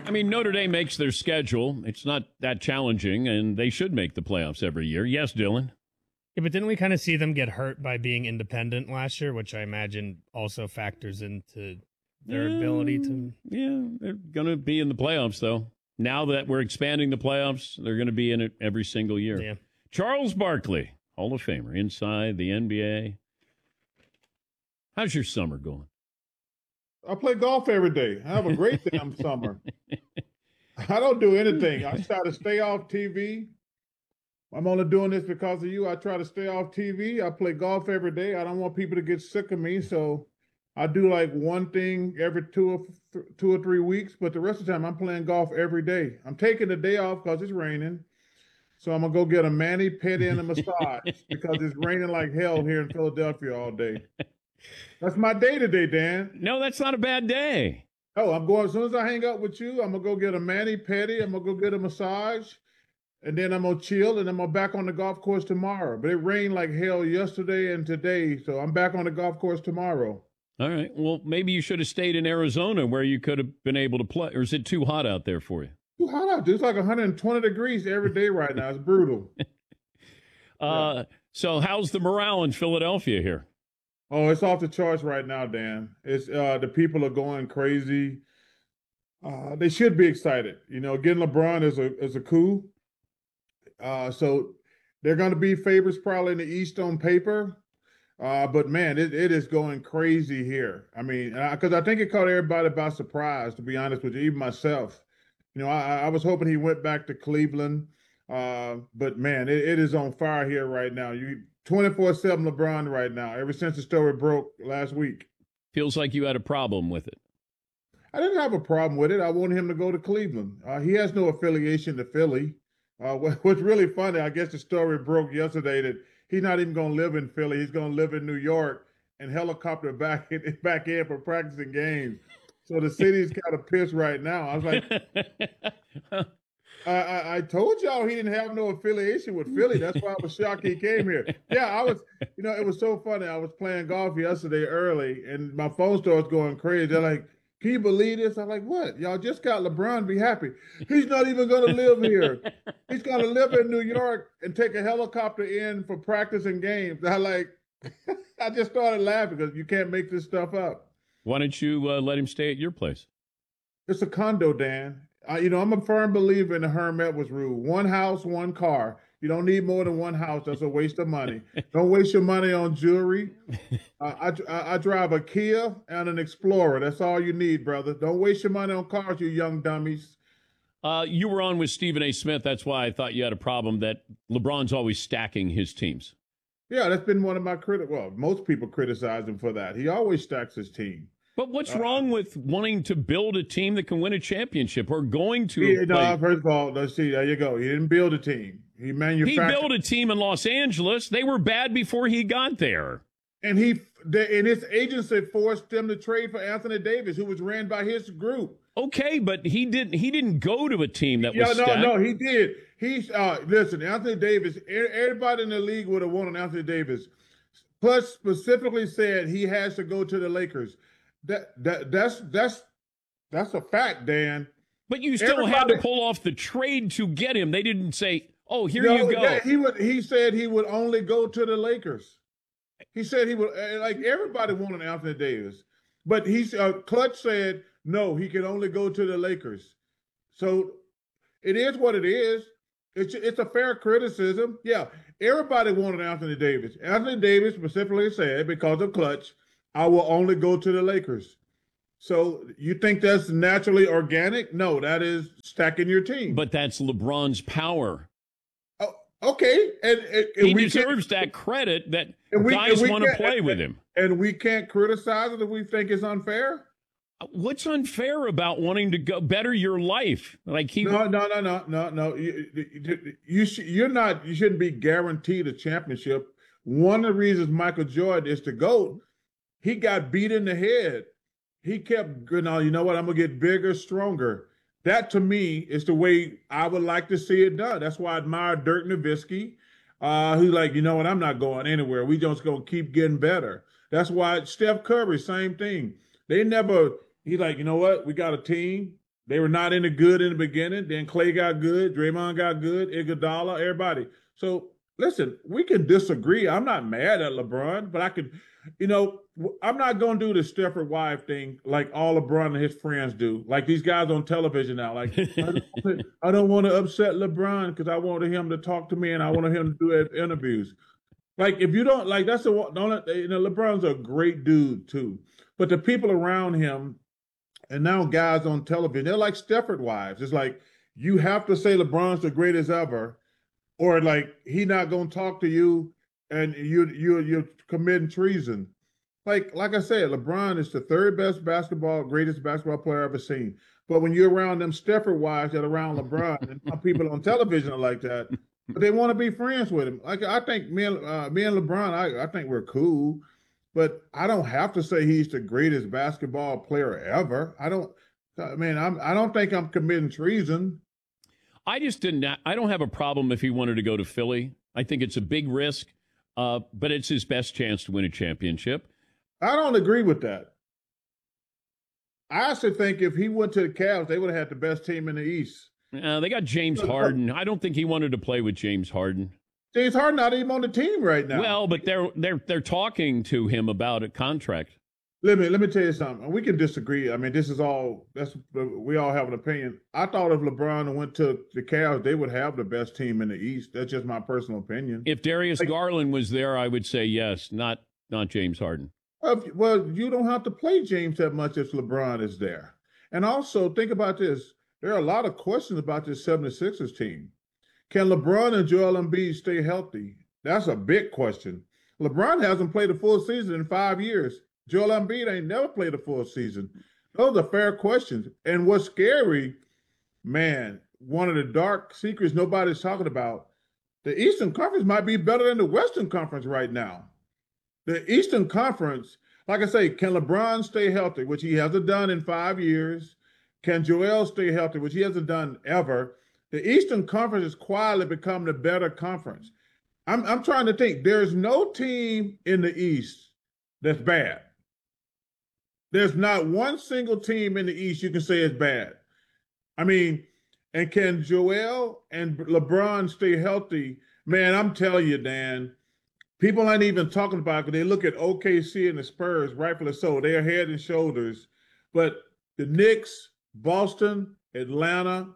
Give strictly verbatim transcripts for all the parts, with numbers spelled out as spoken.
I mean, Notre Dame makes their schedule. It's not that challenging, and they should make the playoffs every year. Yes, Dylan? Yeah, but didn't we kind of see them get hurt by being independent last year, which I imagine also factors into their yeah, ability to... Yeah, they're going to be in the playoffs, though. Now that we're expanding the playoffs, they're going to be in it every single year. Yeah. Charles Barkley, Hall of Famer, inside the N B A. How's your summer going? I play golf every day. I have a great damn summer. I don't do anything. I try to stay off T V. I'm only doing this because of you. I try to stay off T V. I play golf every day. I don't want people to get sick of me, so I do like one thing every two or th- two or three weeks. But the rest of the time, I'm playing golf every day. I'm taking the day off because it's raining, so I'm gonna go get a mani pedi and a massage because it's raining like hell here in Philadelphia all day. That's my day today, Dan. No, that's not a bad day. Oh, I'm going, as soon as I hang up with you, I'm going to go get a mani-pedi, I'm going to go get a massage, and then I'm going to chill, and I'm going to back on the golf course tomorrow. But it rained like hell yesterday and today, so I'm back on the golf course tomorrow. All right. Well, maybe you should have stayed in Arizona where you could have been able to play. Or is it too hot out there for you? Too hot out there. It's like one hundred twenty degrees every day right now. It's brutal. uh, yeah. So how's the morale in Philadelphia here? Oh, it's off the charts right now, Dan. It's uh, the people are going crazy. Uh, they should be excited. You know, getting LeBron is a is a coup. Uh, so they're going to be favorites probably in the East on paper. Uh, but man, it, it is going crazy here. I mean, because I, I think it caught everybody by surprise, to be honest with you, even myself. You know, I, I was hoping he went back to Cleveland. Uh, but man, it, it is on fire here right now. You twenty-four seven LeBron right now, ever since the story broke last week. Feels like you had a problem with it. I didn't have a problem with it. I wanted him to go to Cleveland. Uh, he has no affiliation to Philly. Uh, what, what's really funny, I guess the story broke yesterday that he's not even going to live in Philly. He's going to live in New York and helicopter back in, back in for practicing games. So the city's kind of pissed right now. I was like... I, I, I told y'all he didn't have no affiliation with Philly. That's why I was shocked he came here. Yeah, I was, you know, it was so funny. I was playing golf yesterday early, and my phone starts going crazy. They're like, can you believe this? I'm like, what? Y'all just got LeBron, be happy. He's not even going to live here. He's going to live in New York and take a helicopter in for practice and games. I like, I just started laughing because you can't make this stuff up. Why don't you uh, let him stay at your place? It's a condo, Dan. Uh, you know, I'm a firm believer in the Herm Edwards rule. One house, one car. You don't need more than one house. That's a waste of money. Don't waste your money on jewelry. Uh, I, I, I drive a Kia and an Explorer. That's all you need, brother. Don't waste your money on cars, you young dummies. Uh, you were on with Stephen A. Smith. That's why I thought you had a problem that LeBron's always stacking his teams. Yeah, that's been one of my critics. Well, most people criticize him for that. He always stacks his team. But what's uh, wrong with wanting to build a team that can win a championship or going to? He, no, first of all, let's see. There you go. He didn't build a team. He manufactured. He built a team in Los Angeles. They were bad before he got there. And he, and his agency forced them to trade for Anthony Davis, who was ran by his group. Okay, but he didn't. He didn't go to a team that yeah, was. no, stacked. no, he did. He's uh, listen. Anthony Davis. Everybody in the league would have wanted Anthony Davis. Plus, specifically said he has to go to the Lakers. That that that's that's that's a fact, Dan. But you still Everybody, had to pull off the trade to get him. They didn't say, "Oh, here no, you go." That, he would. He said he would only go to the Lakers. He said he would. Like everybody wanted Anthony Davis, but he's uh, Clutch said no. He can only go to the Lakers. So it is what it is. It's it's a fair criticism. Yeah, everybody wanted Anthony Davis. Anthony Davis specifically said because of Clutch, I will only go to the Lakers. So you think that's naturally organic? No, that is stacking your team. But that's LeBron's power. Oh, okay. And, and, and he we deserves that credit that we, guys want to play with him. And we can't criticize it if we think it's unfair? What's unfair about wanting to go better your life? Like he No, no, no, no, no, no. You, you, you sh- you're not, you shouldn't be guaranteed a championship. One of the reasons Michael Jordan is the GOAT, he got beat in the head. He kept, you know, you know what? I'm going to get bigger, stronger. That, to me, is the way I would like to see it done. That's why I admire Dirk Nowitzki, uh, who's like, you know what? I'm not going anywhere. We just going to keep getting better. That's why Steph Curry, same thing. They never, he's like, you know what? We got a team. They were not any good in the beginning. Then Clay got good. Draymond got good. Iguodala, everybody. So listen, we can disagree. I'm not mad at LeBron, but I could, you know, I'm not going to do the Stepford Wife thing like all LeBron and his friends do. Like these guys on television now. Like, I don't, I don't want to upset LeBron because I wanted him to talk to me and I wanted him to do interviews. Like, if you don't, like, that's the one, don't, you know, LeBron's a great dude too. But the people around him, and now guys on television, they're like Stepford Wives. It's like, you have to say LeBron's the greatest ever, or like he not gonna talk to you, and you you you're committing treason. Like like I said, LeBron is the third best basketball, greatest basketball player I've ever seen. But when you're around them Stepford Wives that are around LeBron, and some people on television are like that, but they want to be friends with him. Like I think me and uh, me and LeBron, I, I think we're cool, but I don't have to say he's the greatest basketball player ever. I don't. I mean, I'm. I don't think I'm committing treason. I just didn't. I don't have a problem if he wanted to go to Philly. I think it's a big risk, uh, but it's his best chance to win a championship. I don't agree with that. I actually think if he went to the Cavs, they would have had the best team in the East. Uh, they got James Harden. I don't think he wanted to play with James Harden. James Harden not even on the team right now. Well, but they're they're they're talking to him about a contract. Let me let me tell you something. We can disagree. I mean, this is all that's we all have an opinion. I thought if LeBron went to the Cavs, they would have the best team in the East. That's just my personal opinion. If Darius like, Garland was there, I would say yes, not not James Harden. Well, you don't have to play James that much if LeBron is there. And also, think about this. There are a lot of questions about this seventy-sixers team. Can LeBron and Joel Embiid stay healthy? That's a big question. LeBron hasn't played a full season in five years. Joel Embiid ain't never played a full season. Those are fair questions. And what's scary, man, one of the dark secrets nobody's talking about, the Eastern Conference might be better than the Western Conference right now. The Eastern Conference, like I say, can LeBron stay healthy, which he hasn't done in five years? Can Joel stay healthy, which he hasn't done ever? The Eastern Conference has quietly become the better conference. I'm, I'm trying to think. There's no team in the East that's bad. There's not one single team in the East you can say is bad. I mean, and can Joel and LeBron stay healthy? Man, I'm telling you, Dan, people ain't even talking about it because they look at O K C and the Spurs, rightfully so. They're head and shoulders. But the Knicks, Boston, Atlanta,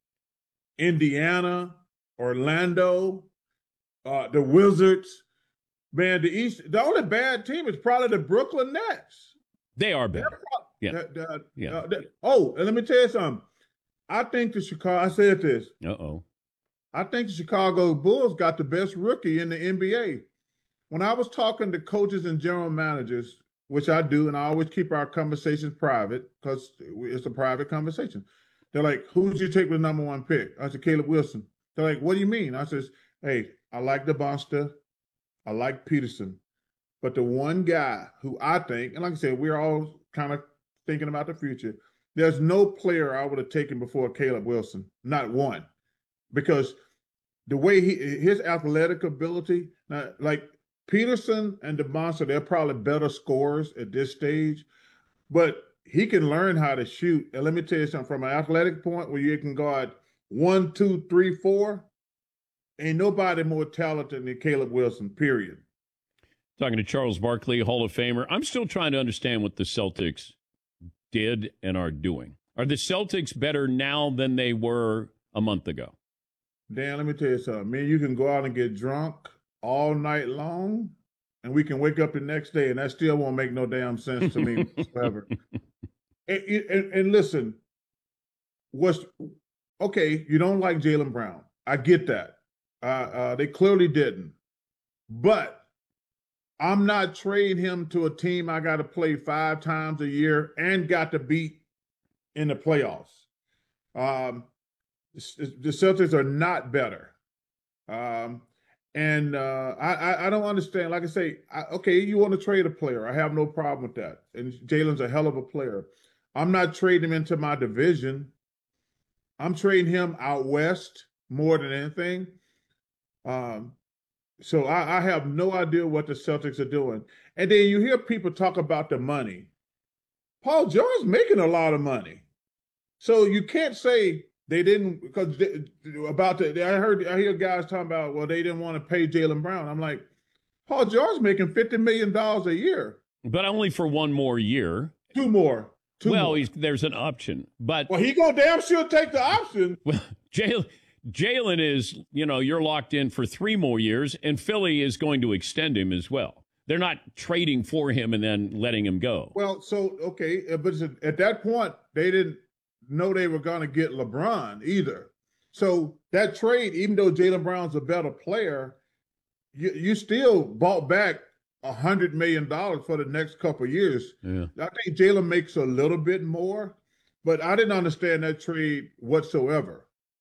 Indiana, Orlando, uh, the Wizards, man, the East, the only bad team is probably the Brooklyn Nets. They are better. Probably, yeah. The, the, yeah. Uh, the, oh, and let me tell you something. I think the Chicago, I said this. Uh-oh. I think the Chicago Bulls got the best rookie in the N B A. When I was talking to coaches and general managers, which I do, and I always keep our conversations private because it's a private conversation. They're like, who'd you take with the number one pick? I said, Caleb Wilson. They're like, what do you mean? I says, hey, I like the Bonster. I like Peterson. But the one guy who I think, and like I said, we're all kind of thinking about the future, there's no player I would have taken before Caleb Wilson. Not one. Because the way he, his athletic ability, now, like Peterson and DeMonster, they're probably better scorers at this stage, but he can learn how to shoot. And let me tell you something, from an athletic point where you can guard one, two, three, four, ain't nobody more talented than Caleb Wilson, period. Talking to Charles Barkley, Hall of Famer. I'm still trying to understand what the Celtics did and are doing. Are the Celtics better now than they were a month ago? Dan, let me tell you something. Me and you can go out and get drunk all night long, and we can wake up the next day, and that still won't make no damn sense to me whatsoever. and, and, and listen, what's okay, you don't like Jaylen Brown. I get that. Uh, uh, they clearly didn't. But I'm not trading him to a team I got to play five times a year and got to beat in the playoffs. Um, the Celtics are not better. Um, and uh, I, I don't understand. Like I say, I, okay, you want to trade a player. I have no problem with that. And Jaylen's a hell of a player. I'm not trading him into my division. I'm trading him out west more than anything. Um, so I, I have no idea what the Celtics are doing. And then you hear people talk about the money. Paul George's making a lot of money. So you can't say they didn't because about the. I heard I hear guys talking about well they didn't want to pay Jaylen Brown. I'm like, Paul George making fifty million dollars a year, but only for one more year. Two more. Two well, more. He's, there's an option, but well, he gonna damn sure take the option. Well, Jaylen. Jaylen is, you know, you're locked in for three more years, and Philly is going to extend him as well. They're not trading for him and then letting him go. Well, so, okay, but at that point, they didn't know they were going to get LeBron either. So that trade, even though Jaylen Brown's a better player, you, you still bought back one hundred million dollars for the next couple of years. Yeah. I think Jaylen makes a little bit more, but I didn't understand that trade whatsoever.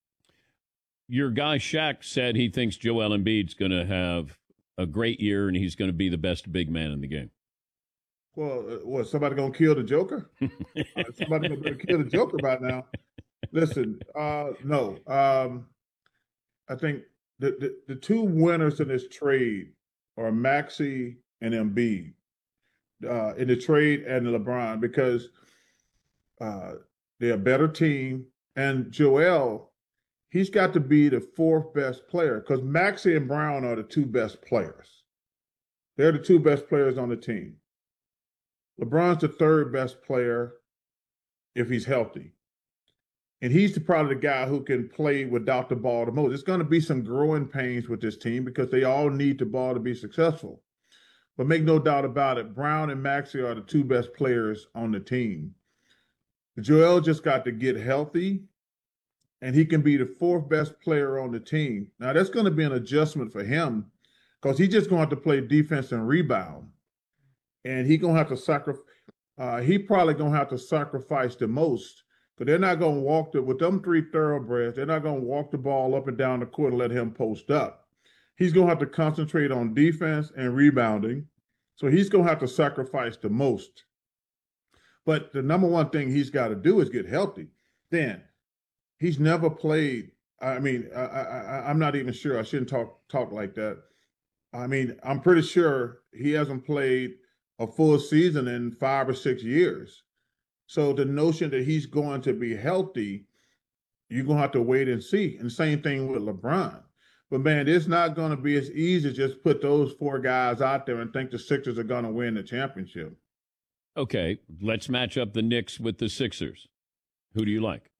Your guy Shaq said he thinks Joel Embiid's going to have a great year and he's going to be the best big man in the game. Well, uh, what, somebody going to kill the Joker? uh, somebody going to kill the Joker by now. Listen, uh, no. Um, I think the, the, the two winners in this trade are Maxey and Embiid uh, in the trade and LeBron because uh, they're a better team. And Joel, he's got to be the fourth best player because Maxey and Brown are the two best players. They're the two best players on the team. LeBron's the third best player if he's healthy. And he's the, probably the guy who can play without the ball the most. It's going to be some growing pains with this team because they all need the ball to be successful. But make no doubt about it, Brown and Maxey are the two best players on the team. Joel just got to get healthy, and he can be the fourth best player on the team. Now, that's going to be an adjustment for him because he's just going to have to play defense and rebound. And he's going to have to sacrifice. Uh, he probably going to have to sacrifice the most because they're not going to walk the, with them three thoroughbreds, they're not going to walk the ball up and down the court and let him post up. He's going to have to concentrate on defense and rebounding. So he's going to have to sacrifice the most. But the number one thing he's got to do is get healthy. Then, he's never played. I mean, I, I, I'm not even sure. I shouldn't talk talk like that. I mean, I'm pretty sure he hasn't played a full season in five or six years. So the notion that he's going to be healthy, you're going to have to wait and see. And same thing with LeBron. But, man, it's not going to be as easy to just put those four guys out there and think the Sixers are going to win the championship. Okay, let's match up the Knicks with the Sixers. Who do you like?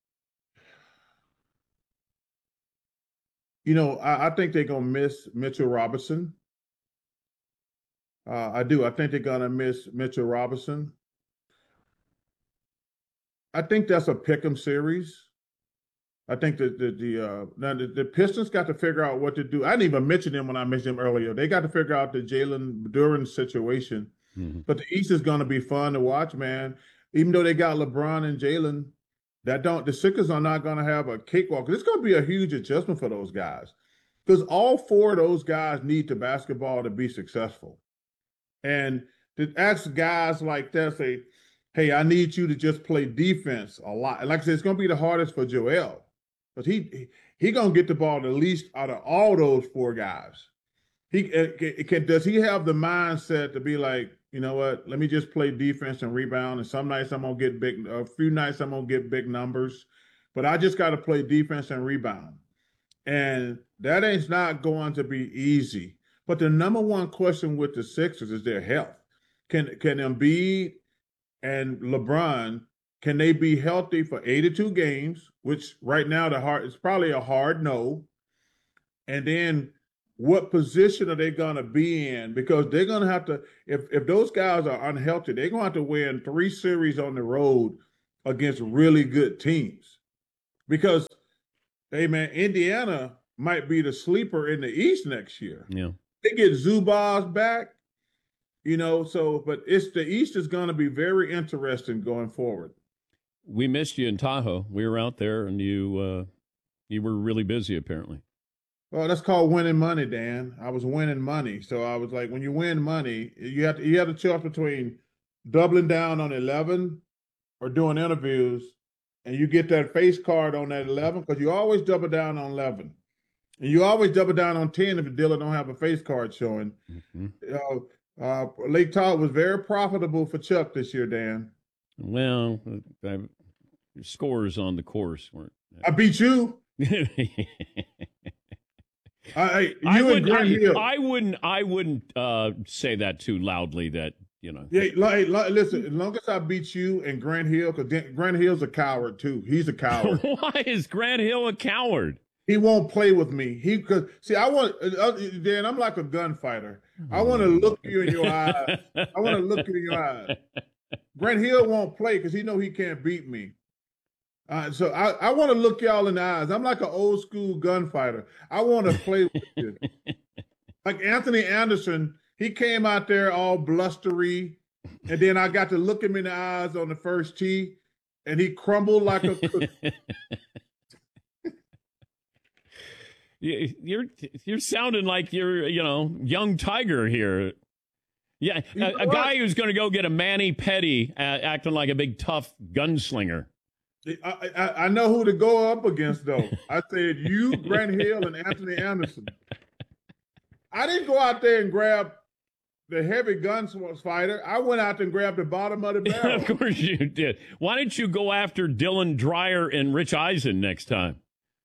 You know, I, I think they're going to miss Mitchell Robinson. Uh, I do. I think they're going to miss Mitchell Robinson. I think that's a pick'em series. I think that the the, uh, now the the Pistons got to figure out what to do. I didn't even mention them when I mentioned them earlier. They got to figure out the Jalen Duren situation. Mm-hmm. But the East is going to be fun to watch, man. Even though they got LeBron and Jalen, that don't the Sixers are not going to have a cakewalk. It's going to be a huge adjustment for those guys because all four of those guys need the basketball to be successful. And to ask guys like that, say, hey, I need you to just play defense a lot. And like I said, it's going to be the hardest for Joel. Because he he, he going to get the ball the least out of all those four guys. He can, does he have the mindset to be like, you know what, let me just play defense and rebound, and some nights I'm going to get big, a few nights I'm going to get big numbers, but I just got to play defense and rebound. And that ain't not going to be easy. But the number one question with the Sixers is their health. Can, can Embiid and LeBron, can they be healthy for eighty-two games, which right now the hard it's probably a hard no. And then what position are they going to be in? Because they're going to have to, if, if those guys are unhealthy, they're going to have to win three series on the road against really good teams. Because, hey, man, Indiana might be the sleeper in the East next year. Yeah. They get Zubaz back. You know, so, but it's the East is going to be very interesting going forward. We missed you in Tahoe. We were out there, and you uh, you were really busy, apparently. Well, that's called winning money, Dan. I was winning money. So I was like, when you win money, you have to, you have to choose between doubling down on eleven or doing interviews, and you get that face card on that eleven because you always double down on eleven. And you always double down on ten if the dealer don't have a face card showing. Mm-hmm. Uh, Uh, Lake Tahoe was very profitable for Chuck this year, Dan. Well, I, Your scores on the course weren't. I beat you. I, you I and wouldn't. Grant Hill. I, I wouldn't. I wouldn't uh, say that too loudly. That you know. Yeah, like, like, listen. As long as I beat you and Grant Hill, because Grant Hill's a coward too. He's a coward. Why is Grant Hill a coward? He won't play with me. He because see, I want uh, Dan. I'm like a gunfighter. I want to look you in your eyes. I want to look you in your eyes. Grant Hill won't play because he know he can't beat me. Uh, so I, I want to look y'all in the eyes. I'm like an old school gunfighter. I want to play with you. Like Anthony Anderson, he came out there all blustery, and then I got to look him in the eyes on the first tee, and he crumbled like a cookie. You're you're sounding like you're you know young Tiger here. Yeah, a, a guy who's going to go get a mani-pedi, uh, acting like a big tough gunslinger. I, I, I know who to go up against, though. I said you, Grant Hill, and Anthony Anderson. I didn't go out there and grab the heavy guns fighter. I went out there and grabbed the bottom of the barrel. Of course you did. Why didn't you go after Dylan Dreyer and Rich Eisen next time?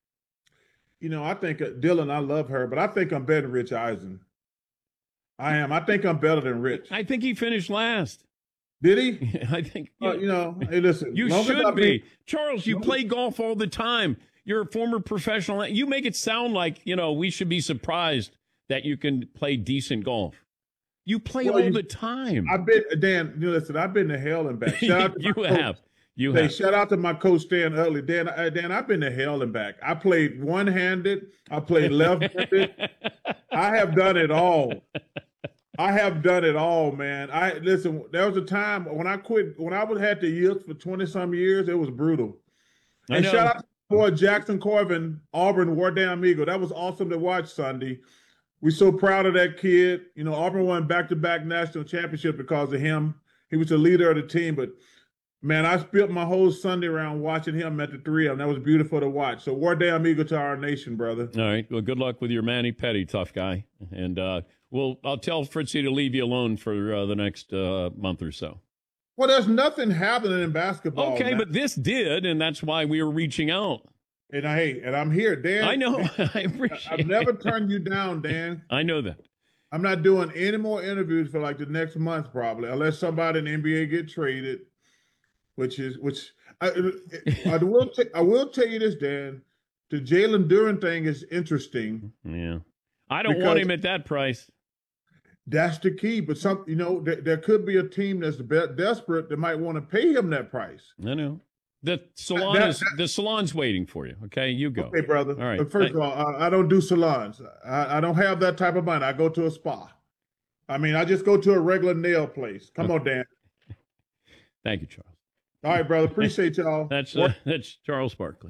You know, I think uh, Dylan, I love her, but I think I'm better than Rich Eisen. I am. I think I'm better than Rich. I think he finished last. Did he? I think. Uh, you know, hey, listen. You should be. Charles, you play golf all the time. You're a former professional. You make it sound like, you know, we should be surprised that you can play decent golf. You play well, all you, the time. I've been, Dan, you know, listen, I've been to hell and back. Shout out to you have. You hey, have. Shout out to my coach, Stan Utley. Dan, uh, Dan, I've been to hell and back. I played one-handed. I played left-handed. I have done it all. I have done it all, man. I listen. There was a time when I quit. When I was had the yields for twenty some years, it was brutal. I and know. shout out to boy Jackson Corvin, Auburn, War Damn Eagle. That was awesome to watch Sunday. We're so proud of that kid. You know, Auburn won back-to-back national championship because of him. He was the leader of the team. But man, I spent my whole Sunday around watching him at the three of them. That was beautiful to watch. So War Damn Eagle to our nation, brother. All right. Well, good luck with your mani-pedi, tough guy. And uh, Well, I'll tell Fritzy to leave you alone for uh, the next uh, month or so. Well, there's nothing happening in basketball. Okay, man. but this did, and that's why we were reaching out. And I, hey, and I'm here, Dan. I know. I appreciate I've never turned you down, Dan. I know that. I'm not doing any more interviews for like the next month, probably, unless somebody in the N B A get traded, which is which. I, I will. T- I will tell you this, Dan. The Jalen Duren thing is interesting. Yeah, I don't want him at that price. That's the key. But some, you know, there, there could be a team that's be- desperate that might want to pay him that price. I know. The salon that, is that, the salon's waiting for you. Okay, you go. Okay, brother. All right. But first I, of all, I, I don't do salons. I, I don't have that type of money. I go to a spa. I mean, I just go to a regular nail place. Come on, Dan. Thank you, Charles. All right, brother. Appreciate y'all. That's uh, that's Charles Barkley.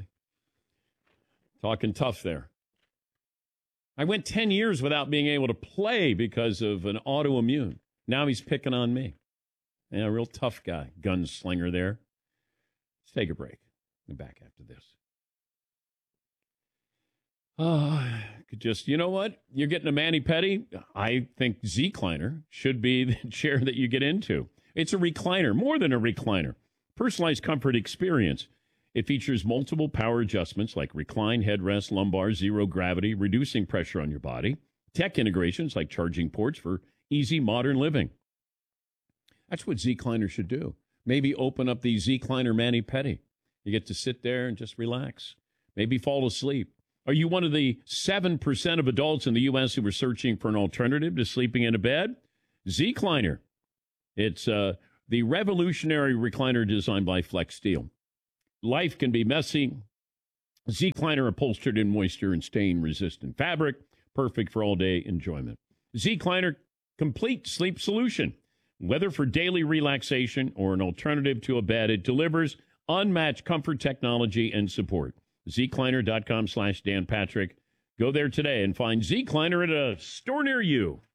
Talking tough there. I went ten years without being able to play because of an autoimmune. Now he's picking on me. Yeah, a real tough guy. Gunslinger there. Let's take a break. We'll be back after this. Oh, could just, you know what? You're getting a mani-pedi. I think Z-Cliner should be the chair that you get into. It's a recliner, more than a recliner. Personalized comfort experience. It features multiple power adjustments like recline, headrest, lumbar, zero gravity, reducing pressure on your body. Tech integrations like charging ports for easy modern living. That's what Z-Cliner should do. Maybe open up the Z-Cliner mani-pedi. You get to sit there and just relax. Maybe fall asleep. Are you one of the seven percent of adults in the U S who are searching for an alternative to sleeping in a bed? Z-Cliner. It's uh, the revolutionary recliner designed by Flex Steel. Life can be messy. Z-Cliner upholstered in moisture and stain-resistant fabric. Perfect for all-day enjoyment. Z-Cliner, complete sleep solution. Whether for daily relaxation or an alternative to a bed, it delivers unmatched comfort, technology, and support. Z Cliner dot com slash Dan Patrick. Go there today and find Z-Cliner at a store near you.